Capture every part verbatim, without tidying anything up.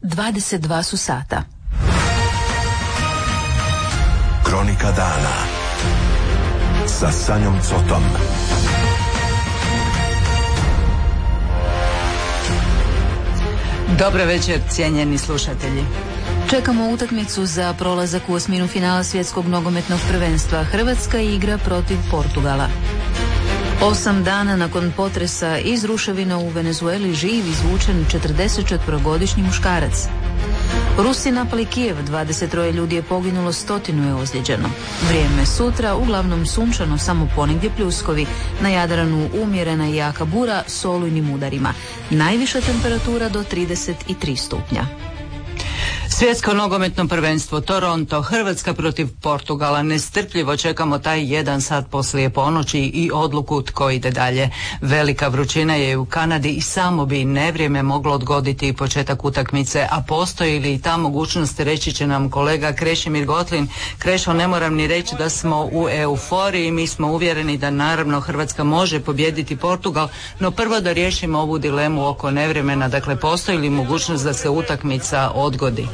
dvadeset dva su sata. Kronika dana sa Sanjom Cotom. Dobro večer, cijenjeni slušatelji. Čekamo utakmicu za prolazak u osminu finala svjetskog nogometnog prvenstva. Hrvatska igra protiv Portugala. Osam dana nakon potresa iz ruševina u Venezueli živ izvučen četrdesetčetverogodišnji muškarac. Rusi napali Kijev, dvadeset troje ljudi je poginulo, stotinu je ozlijeđeno. Vrijeme sutra, uglavnom sunčano, samo ponegdje pljuskovi. Na Jadranu umjerena i jaka bura s olujnim udarima. Najviša temperatura do trideset tri stupnja. Svjetsko nogometno prvenstvo Toronto, Hrvatska protiv Portugala. Nestrpljivo čekamo taj jedan sat poslije ponoći i odluku tko ide dalje. Velika vrućina je u Kanadi i samo bi nevrijeme moglo odgoditi početak utakmice, a postoji li i ta mogućnost, reći će nam kolega Krešimir Gotlin. Krešo, ne moram ni reći da smo u euforiji, mi smo uvjereni da naravno Hrvatska može pobijediti Portugal, no prvo da riješimo ovu dilemu oko nevremena, dakle postoji li mogućnost da se utakmica odgodi?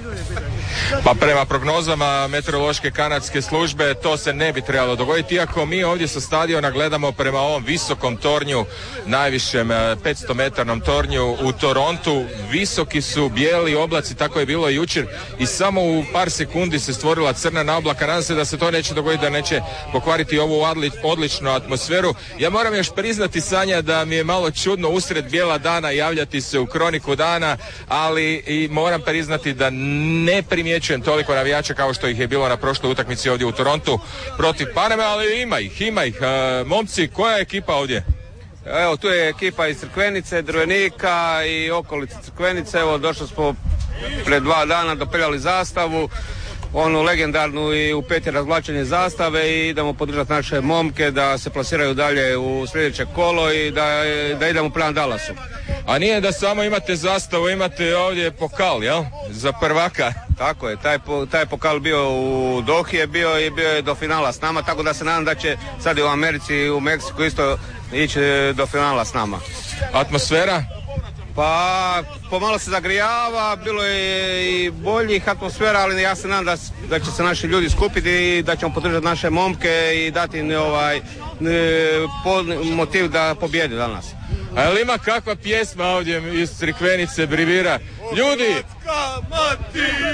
Pa prema prognozama meteorološke kanadske službe to se ne bi trebalo dogoditi, iako mi ovdje sa stadiona gledamo prema ovom visokom tornju, najvišem petsto metarnom tornju u Torontu. Visoki su bijeli oblaci, tako je bilo jučer, i samo u par sekundi se stvorila crna naoblaka. Nadam se da se to neće dogoditi, da neće pokvariti ovu odličnu atmosferu. Ja moram još priznati, Sanja, da mi je malo čudno usred bijela dana javljati se u Kroniku dana, ali i moram priznati da ne primjećujem toliko navijača kao što ih je bilo na prošloj utakmici ovdje u Torontu protiv Paname, ali ima ih, ima ih. E, momci, koja je ekipa ovdje? Evo, tu je ekipa iz Crkvenice, Drvenika i okolice Crkvenice. Evo, došli smo pred dva dana, dopeljali zastavu, onu legendarnu, i u peti razvlačenje zastave, i idemo podržati naše momke da se plasiraju dalje u sljedeće kolo i da, da idemo prema Dallasu. A nije da samo imate zastavu, imate ovdje pokal, jel? Za prvaka. Tako je, taj, taj pokal bio u Dohi je bio i bio je do finala s nama, tako da se nadam da će sad i u Americi i u Meksiku isto ići do finala s nama. Atmosfera? Pa pomalo se zagrijava, bilo je i boljih atmosfera, ali ja se nadam da, da će se naši ljudi skupiti i da ćemo podržati naše momke i dati im ovaj, motiv da pobjede danas. A je li ima kakva pjesma ovdje iz Crikvenice brivira? Ljudi!